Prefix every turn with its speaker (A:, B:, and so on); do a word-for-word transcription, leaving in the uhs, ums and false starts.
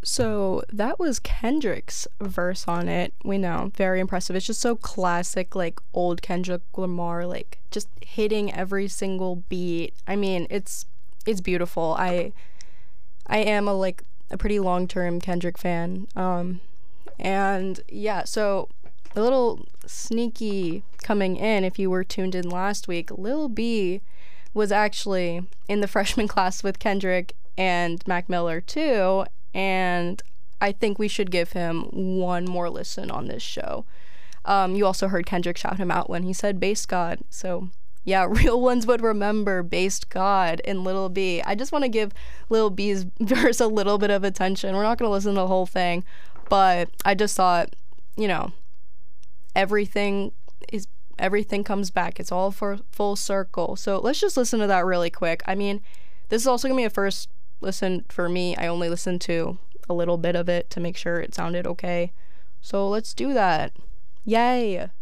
A: So that was Kendrick's verse on it. We know, very impressive. It's just so classic, like old Kendrick Lamar, like just hitting every single beat. I mean, it's it's beautiful. I I am a like a pretty long term Kendrick fan. Um, and yeah, so a little sneaky coming in. If you were tuned in last week, Lil B was actually in the freshman class with Kendrick and Mac Miller too, and I think we should give him one more listen on this show. Um, you also heard Kendrick shout him out when he said Based God. So yeah, real ones would remember Based God and Lil B. I just want to give Lil B's verse a little bit of attention. We're not going to listen to the whole thing, but I just thought, you know, everything is everything comes back. It's all for full circle. So let's just listen to that really quick. I mean, this is also going to be a first listen for me. I only listened to a little bit of it to make sure it sounded okay. So let's do that. Yay!